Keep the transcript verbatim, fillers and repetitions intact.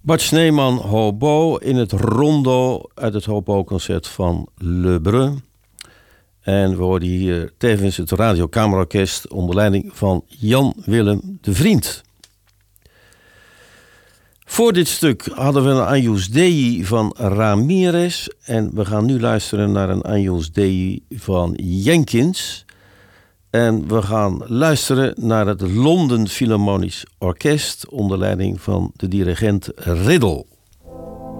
Bart Sneeman, hobo, in het rondo uit het hobo-concert van Le Brun. En we hoorden hier tevens het Radiokamerorkest onder leiding van Jan Willem de Vriend. Voor dit stuk hadden we een Agnus Dei van Ramirez. En we gaan nu luisteren naar een Agnus Dei van Jenkins. En we gaan luisteren naar het London Philharmonisch Orkest onder leiding van de dirigent Riddle.